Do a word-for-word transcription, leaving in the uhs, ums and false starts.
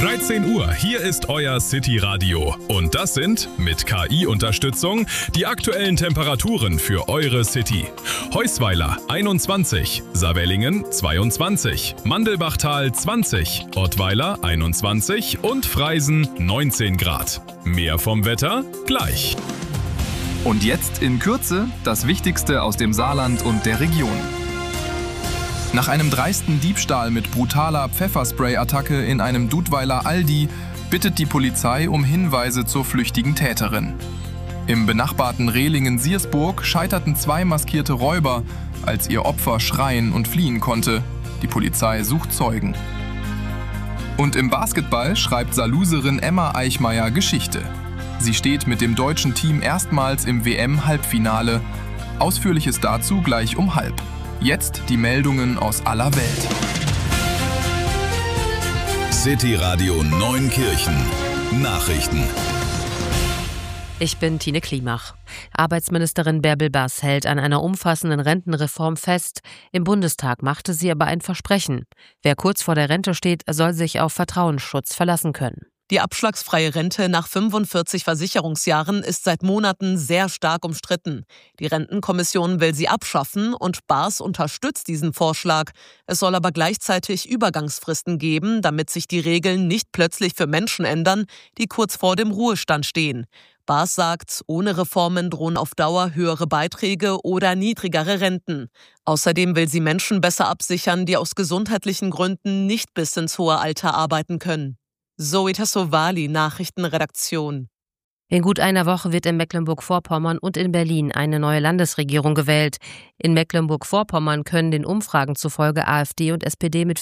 dreizehn Uhr, hier ist euer City Radio. Und das sind, mit K I-Unterstützung, die aktuellen Temperaturen für eure City. Heusweiler einundzwanzig, Saarwellingen zweiundzwanzig, Mandelbachtal zwanzig, Ottweiler einundzwanzig und Freisen neunzehn Grad. Mehr vom Wetter gleich. Und jetzt in Kürze das Wichtigste aus dem Saarland und der Region. Nach einem dreisten Diebstahl mit brutaler Pfefferspray-Attacke in einem Dudweiler Aldi bittet die Polizei um Hinweise zur flüchtigen Täterin. Im benachbarten Rehlingen-Siersburg scheiterten zwei maskierte Räuber, als ihr Opfer schreien und fliehen konnte. Die Polizei sucht Zeugen. Und im Basketball schreibt Saarloserin Emma Eichmeier Geschichte. Sie steht mit dem deutschen Team erstmals im W M-Halbfinale. Ausführliches dazu gleich um halb. Jetzt die Meldungen aus aller Welt. City Radio Neunkirchen. Nachrichten. Ich bin Tine Klimach. Arbeitsministerin Bärbel Bass hält an einer umfassenden Rentenreform fest. Im Bundestag machte sie aber ein Versprechen. Wer kurz vor der Rente steht, soll sich auf Vertrauensschutz verlassen können. Die abschlagsfreie Rente nach fünfundvierzig Versicherungsjahren ist seit Monaten sehr stark umstritten. Die Rentenkommission will sie abschaffen und Baas unterstützt diesen Vorschlag. Es soll aber gleichzeitig Übergangsfristen geben, damit sich die Regeln nicht plötzlich für Menschen ändern, die kurz vor dem Ruhestand stehen. Baas sagt, ohne Reformen drohen auf Dauer höhere Beiträge oder niedrigere Renten. Außerdem will sie Menschen besser absichern, die aus gesundheitlichen Gründen nicht bis ins hohe Alter arbeiten können. Zoe Tassovali, Nachrichtenredaktion. In gut einer Woche wird in Mecklenburg-Vorpommern und in Berlin eine neue Landesregierung gewählt. In Mecklenburg-Vorpommern können den Umfragen zufolge AfD und S P D mit